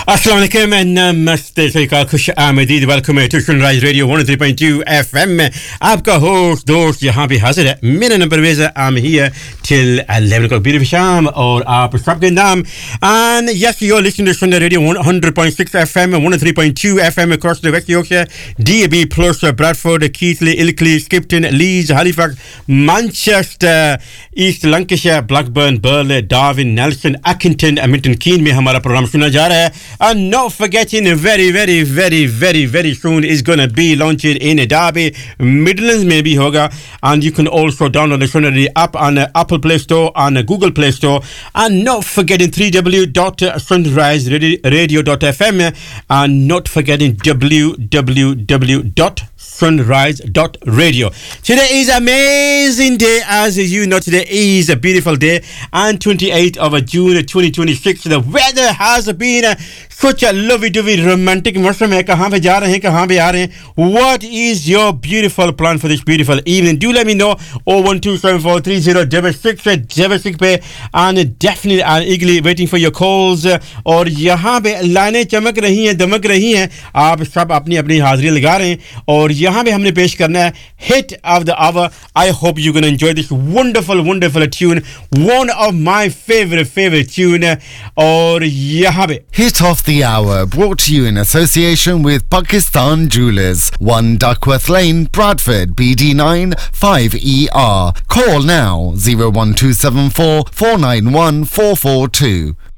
Assalamu alaikum and namaste Saika खुश आमदीद welcome to sunrise radio 103.2 FM में आपका होस्ट दोस्त यहाँ पे हाजिर है मेरा नाम Parvez I am here till 11 o'clock beautiful शाम और आप सबके नाम and yes you're listening to Sunday Radio 100.6 FM 103.2 FM across the West Yorkshire DAB plus Bradford Keighley Ilkley Skipton Leeds Halifax Manchester East Lancashire Blackburn Burley Darwin Nelson Accrington Milton Keynes में हमारा programme सुना जा रहा है and not forgetting very soon is going to be launched in Derby Midlands में भी होगा and you can also download the Sunday app on Apple Play Store and Google Play Store and not forgetting www.sunriseradio.fm and not forgetting www.sunrise.radio. Today is amazing day as you know today is a beautiful day and 28th of June 2026 the weather has been such a lovely romantic मौसम है कहां पे जा रहे हैं कहां पे आ रहे हैं what is your beautiful plan for this beautiful evening do let me know 012743066 पे and definitely and eagerly waiting for your calls और यहां पे लाइनें चमक रही हैं दमक रही हैं आप सब अपनी अपनी हाजिरी लगा रहे हैं और यहां पे हमने पेश करना है hit of the hour I hope you're going to enjoy this wonderful tune one of my favorite tune और यहां पे hit of the hour brought to you in association with Pakistan Jewelers 1 Duckworth Lane Bradford BD9 5ER call now 01274 491 442